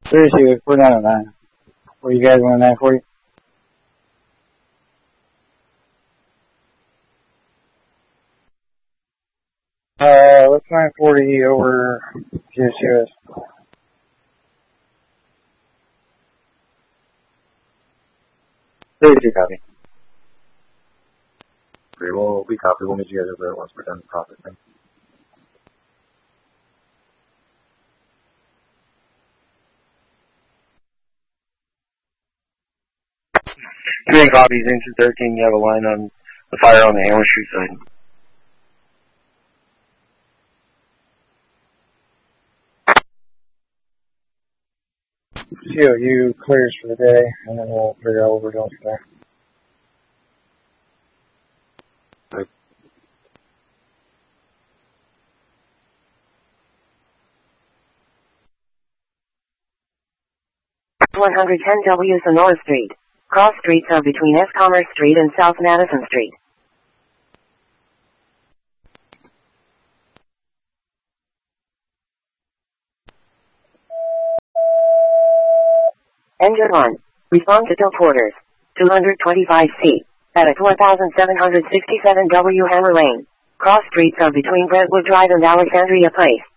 32, we're down at 9. What you guys want 940? Let's 940 over GSUS. 32 copy. Great, we copy. We'll meet you guys over there once we're done the profit thing. Three copies into 13. You have a line on the fire on the Hammer Street side. COU clears for the day, and then we'll figure out what we're doing from there. Right. 110 W Sonora Street. Cross streets are between S. Commerce Street and South Madison Street. Engine 1. Respond to tow porters. 225C. At 4767 W Hammer Lane. Cross streets are between Brentwood Drive and Alexandria Place.